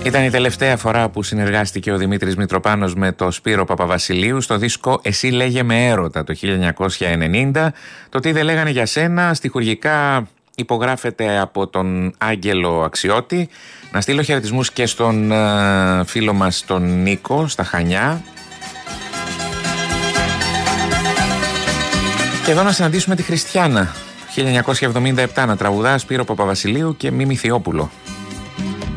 Ήταν η τελευταία φορά που συνεργάστηκε ο Δημήτρης Μητροπάνος με το Σπύρο Παπαβασιλείου στο δίσκο «Εσύ λέγε με έρωτα» το 1990. Το «Τι δεν λέγανε για σένα» στιχουργικά υπογράφεται από τον Άγγελο Αξιώτη. Να στείλω χαιρετισμούς και στον φίλο μας τον Νίκο στα Χανιά. Και εδώ να συναντήσουμε τη Χριστιάνα, 1977, να τραγουδά Σπύρο Παπαβασιλείου και Μίμη Θειόπουλο.